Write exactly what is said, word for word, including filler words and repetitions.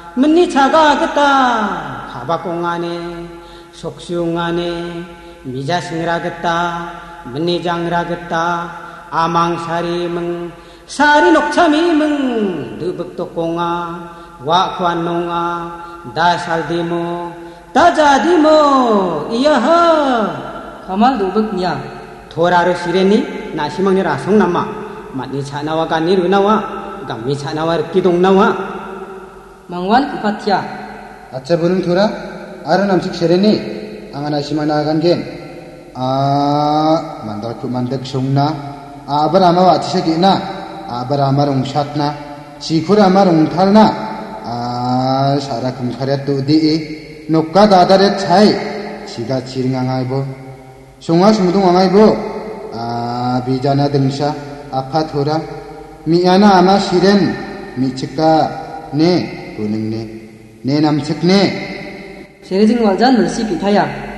문니 차가겠다 바바공하네 속수용하네 미자승이라겠다 문니장이라겠다 아망사리멍 사리 녹참이멍 느벅독공아 와쿠안농아 다살디모 다자디모 이야하 Kamal dubek niya. 도라르 시레니 나시망니 라송남마 맞니 차나와 간니 루나와 감미 차나와 르기동나와 Mangwan kupatya. 아짜 부릉 토라 아르 남식 세레니 앙아나시마 나간겐 아 만달쿠 만덕 송나 아바라마 와치세기나 아바라마 롱샷나 시쿠라마 롱탈나 아 사라 금카랴 또디 녹가 다다레 차이 지가 지링앙아이보 송아 숭둥앙아이보 아 비자나 등샤 아파토라 미야나 아마 시렌 미치까 네 부능네 내 남측네 Serijing waljan bersih pitaya.